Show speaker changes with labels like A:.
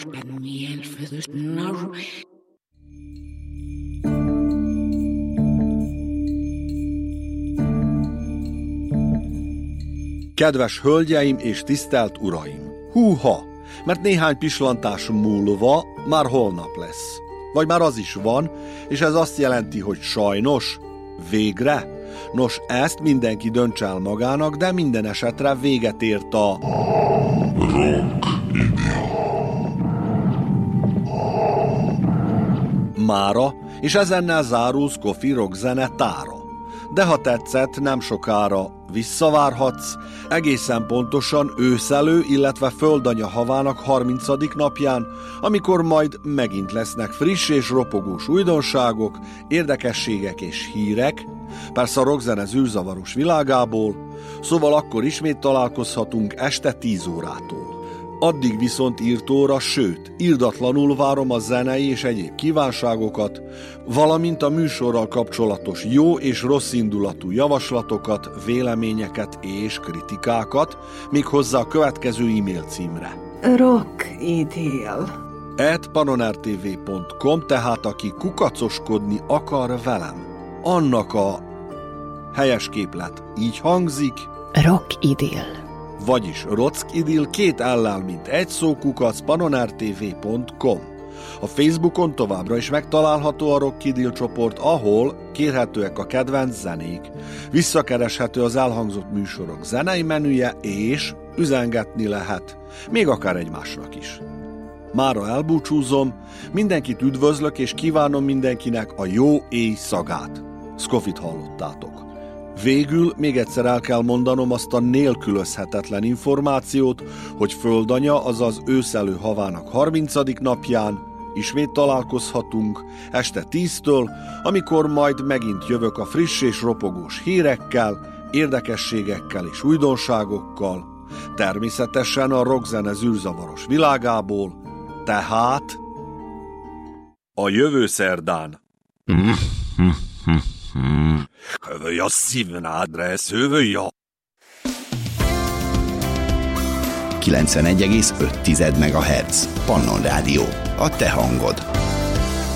A: Kedves hölgyeim és tisztelt uraim! Húha! Mert néhány pislantás múlva már holnap lesz. Vagy már az is van, és ez azt jelenti, hogy sajnos, végre. Nos, ezt mindenki döntse el magának, de minden esetre véget ért a... mára, és ezennel zárul Scofi rockzene tára. De ha tetszett, nem sokára visszavárhatsz, egészen pontosan őszelő, illetve földanya havának 30. napján, amikor majd megint lesznek friss és ropogós újdonságok, érdekességek és hírek, persze a rockzene zűrzavaros világából, szóval akkor ismét találkozhatunk este 10 órától. Addig viszont írtóra, sőt, irdatlanul várom a zenei és egyéb kívánságokat, valamint a műsorral kapcsolatos jó és rossz indulatú javaslatokat, véleményeket és kritikákat, méghozzá a következő e-mail címre. rockideal@panonertv.com, tehát aki kukacoskodni akar velem, annak a helyes képlet így hangzik:
B: Rockideal.
A: Vagyis Rockideal 2 L-lel, mint egy szó, @panonertv.com. A Facebookon továbbra is megtalálható a Rockideal csoport, ahol kérhetőek a kedvenc zenék, visszakereshető az elhangzott műsorok zenei menüje, és üzengetni lehet, még akár egymásnak is. Mára elbúcsúzom, mindenkit üdvözlök, és kívánom mindenkinek a jó éjszagát. Scofit hallottátok. Végül még egyszer el kell mondanom azt a nélkülözhetetlen információt, hogy földanya, azaz őszelő havának 30. napján ismét találkozhatunk este 10-től, amikor majd megint jövök a friss és ropogós hírekkel, érdekességekkel és újdonságokkal, természetesen a rockzene zűrzavaros világából, tehát a jövő szerdán. Hövöj a szíven adresz, hövöj a...
C: 91,5 MHz. Pannon Rádió. A te hangod.